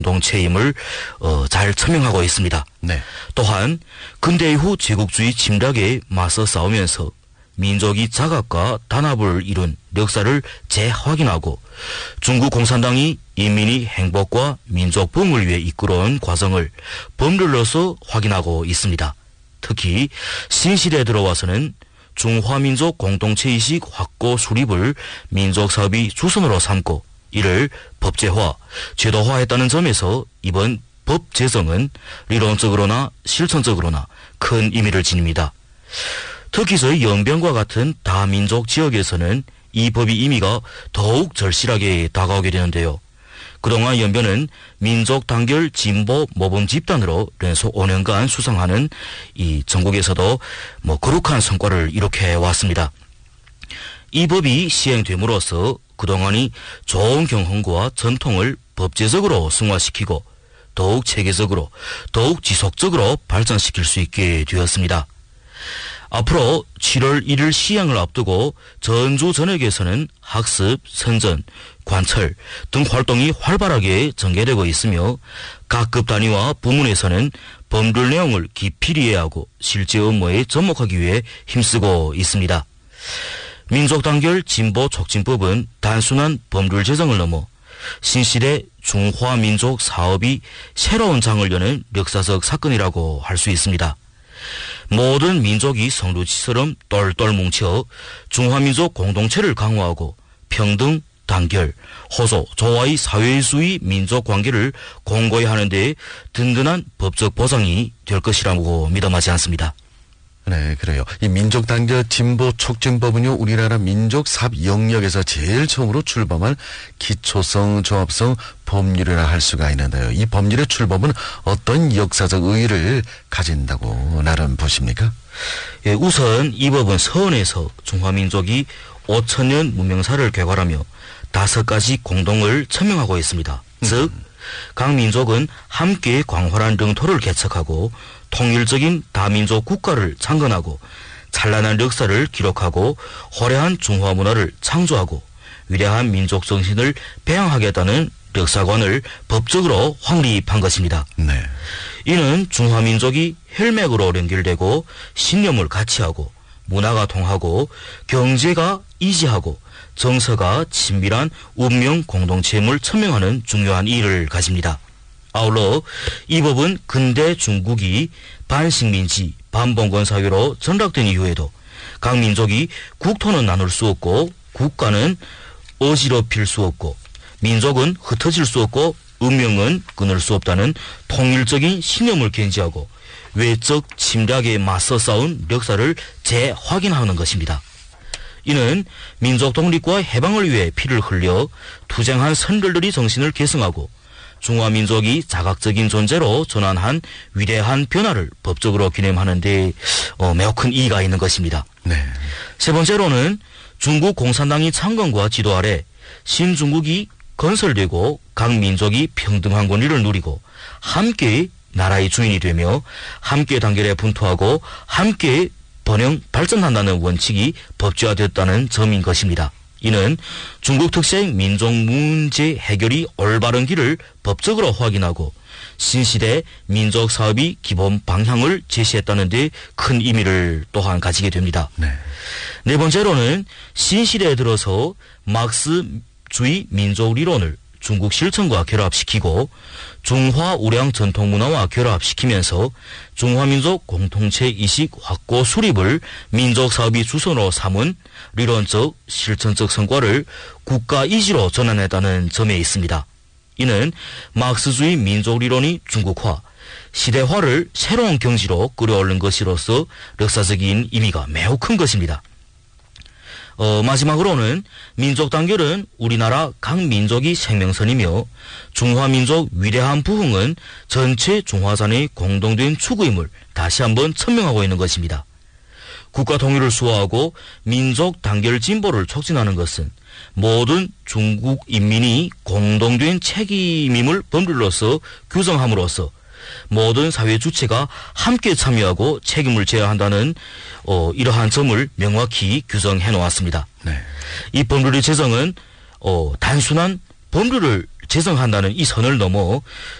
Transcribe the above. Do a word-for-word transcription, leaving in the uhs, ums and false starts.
공동체임을 어, 잘 천명하고 있습니다. 네. 또한 근대 이후 제국주의 침략에 맞서 싸우면서 민족이 자각과 단합을 이룬 역사를 재확인하고 중국 공산당이 인민의 행복과 민족 부흥을 위해 이끌어온 과정을 법률로서 확인하고 있습니다. 특히 신시대에 들어와서는 중화민족 공동체의식 확고 수립을 민족사업의 주선으로 삼고 이를 법제화, 제도화했다는 점에서 이번 법 제정은理論적으로나 실천적으로나 큰 의미를 지닙니다. 특히 저희 연변과 같은 다민족 지역에서는 이 법의 의미가 더욱 절실하게 다가오게 되는데요. 그동안 연변은 민족 단결 진보 모범 집단으로 연속 오 년간 수상하는 이 전국에서도 뭐 거룩한 성과를 이룩해 왔습니다. 이 법이 시행됨으로써 그동안이 좋은 경험과 전통을 법제적으로 승화시키고 더욱 체계적으로 더욱 지속적으로 발전시킬 수 있게 되었습니다. 앞으로 칠월 일일 시행을 앞두고 전주 전역에서는 학습, 선전, 관철 등 활동이 활발하게 전개되고 있으며 각 급 단위와 부문에서는 법률 내용을 깊이 이해하고 실제 업무에 접목하기 위해 힘쓰고 있습니다. 민족단결 진보 촉진법은 단순한 법률 제정을 넘어 신시대 중화민족 사업이 새로운 장을 여는 역사적 사건이라고 할 수 있습니다. 모든 민족이 성루치처럼 똘똘 뭉쳐 중화민족 공동체를 강화하고 평등, 단결, 호소, 조화의 사회수의 민족 관계를 공고히 하는 데 든든한 법적 보장이 될 것이라고 믿어마지 않습니다. 네, 그래요. 이 민족 단결 진보 촉진법은요, 우리나라 민족 사업 영역에서 제일 처음으로 출범한 기초성 종합성 법률이라 할 수가 있는데요. 이 법률의 출범은 어떤 역사적 의의를 가진다고 나름 보십니까? 예, 우선 이 법은 서원에서 중화민족이 오천 년 문명사를 궤괄하며 다섯 가지 공동을 천명하고 있습니다. 음. 즉, 각 민족은 함께 광활한 영토를 개척하고 통일적인 다민족 국가를 창건하고 찬란한 역사를 기록하고 화려한 중화 문화를 창조하고 위대한 민족 정신을 배양하겠다는 역사관을 법적으로 확립한 것입니다. 네. 이는 중화민족이 혈맥으로 연결되고 신념을 같이 하고 문화가 통하고 경제가 이지하고 정서가 친밀한 운명 공동체임을 천명하는 중요한 의의를 가집니다. 아울러 이 법은 근대 중국이 반식민지, 반봉건 사회로 전락된 이후에도 각 민족이 국토는 나눌 수 없고 국가는 어지럽힐 수 없고 민족은 흩어질 수 없고 운명은 끊을 수 없다는 통일적인 신념을 견지하고 외적 침략에 맞서 싸운 역사를 재확인하는 것입니다. 이는 민족 독립과 해방을 위해 피를 흘려 투쟁한 선결들이 정신을 계승하고 중화민족이 자각적인 존재로 전환한 위대한 변화를 법적으로 기념하는 데 어, 매우 큰 이의가 있는 것입니다. 네. 세 번째로는 중국 공산당이 창건과 지도 아래 신중국이 건설되고 각 민족이 평등한 권리를 누리고 함께 나라의 주인이 되며 함께 단결에 분투하고 함께 번영 발전한다는 원칙이 법제화되었다는 점인 것입니다. 이는 중국 특색 민족 문제 해결이 올바른 길을 법적으로 확인하고 신시대 민족 사업의 기본 방향을 제시했다는 데 큰 의미를 또한 가지게 됩니다. 네. 네 번째로는 신시대에 들어서 막스주의 민족 리론을 중국 실천과 결합시키고 중화 우량 전통 문화와 결합시키면서 중화민족 공동체 의식 확고 수립을 민족 사업의 주선으로 삼은 리론적 실천적 성과를 국가 이지로 전환했다는 점에 있습니다. 이는 막스주의 민족 리론이 중국화, 시대화를 새로운 경지로 끌어올린 것이로서 역사적인 의미가 매우 큰 것입니다. 어, 마지막으로는 민족 단결은 우리나라 각 민족이 생명선이며 중화민족 위대한 부흥은 전체 중화산의 공동된 추구임을 다시 한번 천명하고 있는 것입니다. 국가 통일을 수호하고 민족 단결 진보를 촉진하는 것은 모든 중국 인민이 공동된 책임임을 법률로서 규정함으로써 모든 사회 주체가 함께 참여하고 책임을 져야 한다는 어, 이러한 점을 명확히 규정해 놓았습니다. 네. 이 법률의 제정은 어, 단순한 법률을 재성한다는 이 선을 넘어